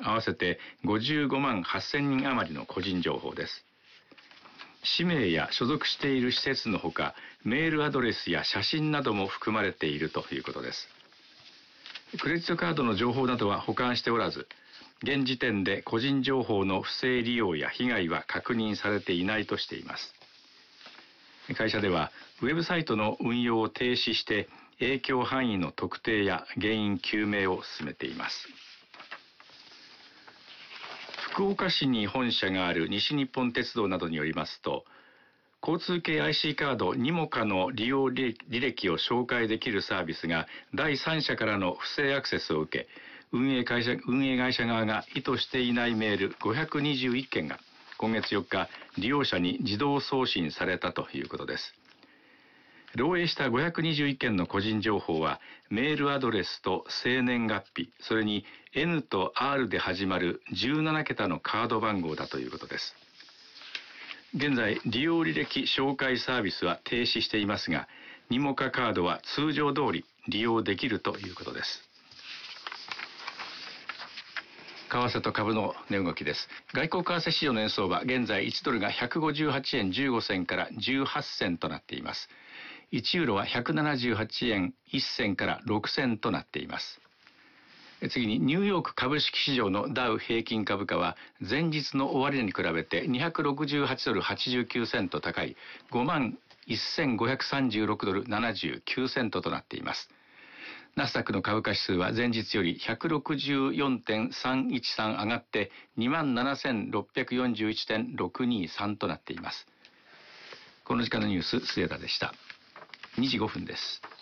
合わせて55万8000人余りの個人情報です。氏名や所属している施設のほか、メールアドレスや写真なども含まれているということです。クレジットカードの情報などは保管しておらず、現時点で個人情報の不正利用や被害は確認されていないとしています。会社ではウェブサイトの運用を停止して影響範囲の特定や原因究明を進めています。福岡市に本社がある西日本鉄道などによりますと、交通系 IC カードにもかの利用履歴を紹介できるサービスが第三者からの不正アクセスを受け、運営会社側が意図していないメール521件が今月4日利用者に自動送信されたということです。漏洩した521件の個人情報はメールアドレスと生年月日、それに N と R で始まる17桁のカード番号だということです。現在利用履歴紹介サービスは停止していますが、にもかカードは通常通り利用できるということです。為替と株の値動きです。外国為替市場の円相場、現在1ドルが158円15銭から18銭となっています。1ユーロは178円1銭から6銭となっています。次にニューヨーク株式市場のダウ平均株価は前日の終値に比べて268ドル89セント高い 51,536 ドル79セントとなっています。ナスダックの株価指数は前日より 164.313 上がって 27,641.623 となっています。この時間のニュース、末田でした。2時5分です。